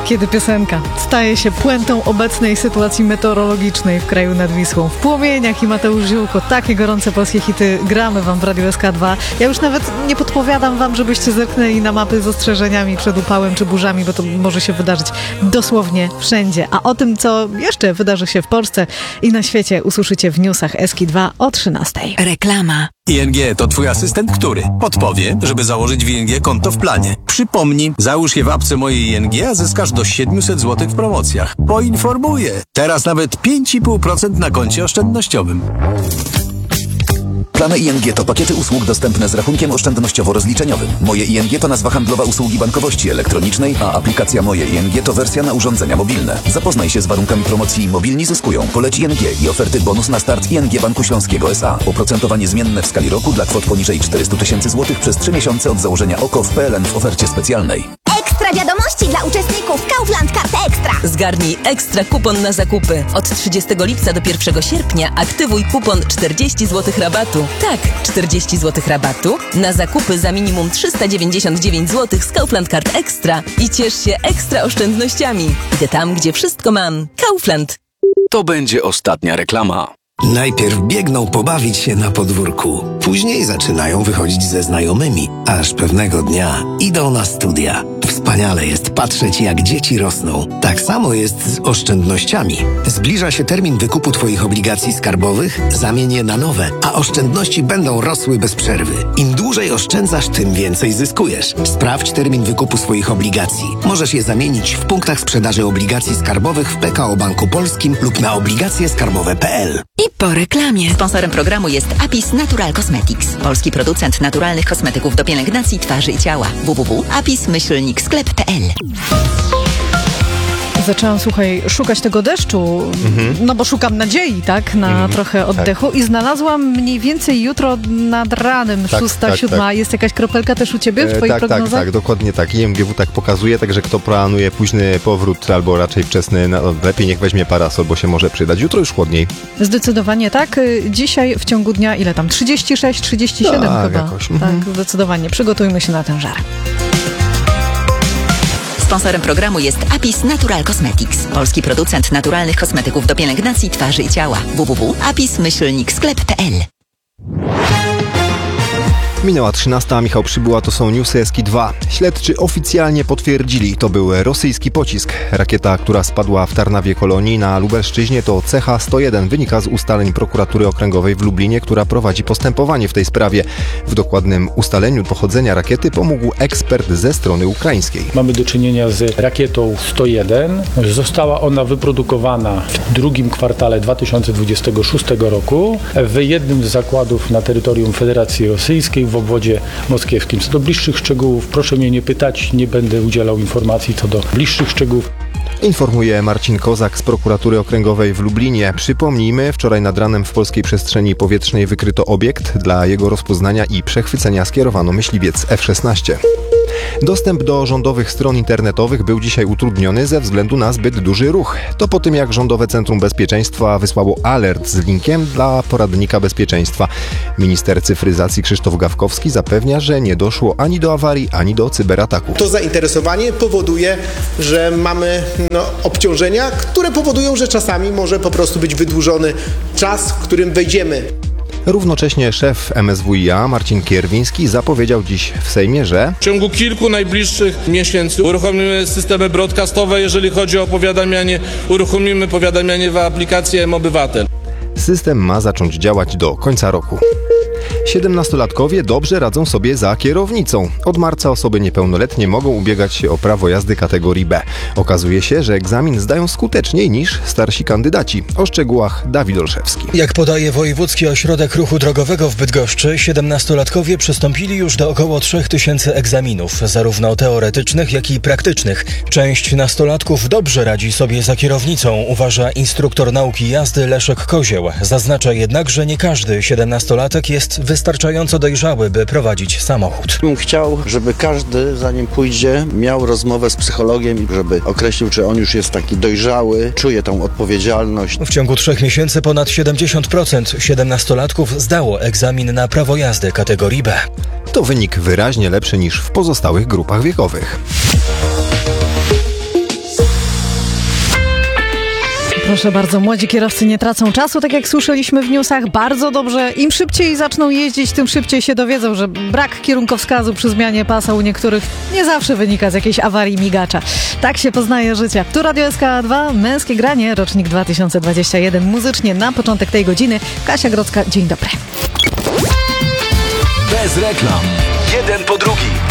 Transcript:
Kiedy piosenka staje się puentą obecnej sytuacji meteorologicznej w kraju nad Wisłą. W Płomieniach i Mateusz Ziółko. Takie gorące polskie hity gramy wam w Radiu SK2. Ja już nawet nie podpowiadam wam, żebyście zerknęli na mapy z ostrzeżeniami przed upałem czy burzami, bo to może się wydarzyć dosłownie wszędzie. A o tym, co jeszcze wydarzy się w Polsce i na świecie, usłyszycie w newsach SK2 o 13:00. Reklama. ING to twój asystent, który podpowie, żeby założyć w ING konto w planie. Przypomni, załóż je w apce mojej ING, a zyskasz do 700 zł w promocjach. Poinformuję. Teraz nawet 5,5% na koncie oszczędnościowym. Plany ING to pakiety usług dostępne z rachunkiem oszczędnościowo-rozliczeniowym. Moje ING to nazwa handlowa usługi bankowości elektronicznej, a aplikacja Moje ING to wersja na urządzenia mobilne. Zapoznaj się z warunkami promocji Mobilni zyskują. Poleć ING i oferty bonus na start ING Banku Śląskiego S.A. Oprocentowanie zmienne w skali roku dla kwot poniżej 400 000 zł przez 3 miesiące od założenia OKO w PLN w ofercie specjalnej. Ekstra wiadomości dla uczestników Kaufland Kart Ekstra. Zgarnij ekstra kupon na zakupy. Od 30 lipca do 1 sierpnia aktywuj kupon 40 zł rabatu. Tak, 40 zł rabatu na zakupy za minimum 399 zł z Kaufland Kart Ekstra i ciesz się ekstra oszczędnościami. Idę tam, gdzie wszystko mam. Kaufland. To będzie ostatnia reklama. Najpierw biegną pobawić się na podwórku. Później zaczynają wychodzić ze znajomymi, aż pewnego dnia idą na studia. Wspaniale jest patrzeć, jak dzieci rosną. Tak samo jest z oszczędnościami. Zbliża się termin wykupu Twoich obligacji skarbowych, zamień je na nowe, a oszczędności będą rosły bez przerwy. Im dłużej oszczędzasz, tym więcej zyskujesz. Sprawdź termin wykupu swoich obligacji. Możesz je zamienić w punktach sprzedaży obligacji skarbowych w PKO Banku Polskim lub na obligacjeskarbowe.pl. I po reklamie. Sponsorem programu jest Apis Natural Cosmetics. Polski producent naturalnych kosmetyków do pielęgnacji twarzy i ciała. www.apis-sklep.pl. Zaczęłam, słuchaj, szukać tego deszczu, no bo szukam nadziei, tak, na trochę oddechu i znalazłam mniej więcej jutro nad ranem, 6-7. Tak. Jest jakaś kropelka też u ciebie w twoich prognozach? Tak, dokładnie tak. IMGW tak pokazuje, także kto planuje późny powrót albo raczej wczesny, lepiej niech weźmie parasol, bo się może przydać. Jutro już chłodniej. Zdecydowanie tak. Dzisiaj w ciągu dnia ile tam? 36, 37 tak, chyba. Jakoś. Tak, zdecydowanie. Przygotujmy się na ten żar. Sponsorem programu jest Apis Natural Cosmetics. Polski producent naturalnych kosmetyków do pielęgnacji twarzy i ciała. www.apis-sklep.pl. Minęła 13, Michał Przybyła, to są newsy SK2. Śledczy oficjalnie potwierdzili, to był rosyjski pocisk. Rakieta, która spadła w Tarnawie Kolonii na Lubelszczyźnie, to CH-101. Wynika z ustaleń prokuratury okręgowej w Lublinie, która prowadzi postępowanie w tej sprawie. W dokładnym ustaleniu pochodzenia rakiety pomógł ekspert ze strony ukraińskiej. Mamy do czynienia z rakietą 101. Została ona wyprodukowana w drugim kwartale 2026 roku w jednym z zakładów na terytorium Federacji Rosyjskiej w obwodzie moskiewskim. Co do bliższych szczegółów, proszę mnie nie pytać, nie będę udzielał informacji co do bliższych szczegółów. Informuje Marcin Kozak z prokuratury okręgowej w Lublinie. Przypomnijmy, wczoraj nad ranem w polskiej przestrzeni powietrznej wykryto obiekt. Dla jego rozpoznania i przechwycenia skierowano myśliwiec F-16. Dostęp do rządowych stron internetowych był dzisiaj utrudniony ze względu na zbyt duży ruch. To po tym, jak Rządowe Centrum Bezpieczeństwa wysłało alert z linkiem dla poradnika bezpieczeństwa. Minister cyfryzacji Krzysztof Gawkowski zapewnia, że nie doszło ani do awarii, ani do cyberataku. To zainteresowanie powoduje, że mamy obciążenia, które powodują, że czasami może po prostu być wydłużony czas, w którym wejdziemy. Równocześnie szef MSWiA Marcin Kierwiński zapowiedział dziś w Sejmie, że w ciągu kilku najbliższych miesięcy uruchomimy systemy broadcastowe, jeżeli chodzi o powiadamianie, uruchomimy powiadamianie w aplikacji mObywatel. System ma zacząć działać do końca roku. 17-latkowie dobrze radzą sobie za kierownicą. Od marca osoby niepełnoletnie mogą ubiegać się o prawo jazdy kategorii B. Okazuje się, że egzamin zdają skuteczniej niż starsi kandydaci. O szczegółach Dawid Olszewski. Jak podaje Wojewódzki Ośrodek Ruchu Drogowego w Bydgoszczy, 17-latkowie przystąpili już do około 3000 egzaminów, zarówno teoretycznych, jak i praktycznych. Część nastolatków dobrze radzi sobie za kierownicą, uważa instruktor nauki jazdy Leszek Kozieł. Zaznacza jednak, że nie każdy 17-latek jest wystarczająco dojrzały, by prowadzić samochód. Bym chciał, żeby każdy, zanim pójdzie, miał rozmowę z psychologiem, żeby określił, czy on już jest taki dojrzały, czuje tą odpowiedzialność. W ciągu 3 miesięcy ponad 70% 17-latków zdało egzamin na prawo jazdy kategorii B. To wynik wyraźnie lepszy niż w pozostałych grupach wiekowych. Proszę bardzo, młodzi kierowcy nie tracą czasu, tak jak słyszeliśmy w newsach, bardzo dobrze. Im szybciej zaczną jeździć, tym szybciej się dowiedzą, że brak kierunkowskazu przy zmianie pasa u niektórych nie zawsze wynika z jakiejś awarii migacza. Tak się poznaje życie. Tu Radio SK2, Męskie Granie, rocznik 2021. Muzycznie na początek tej godziny Kasia Grodzka, dzień dobry. Bez reklam. Jeden po drugim.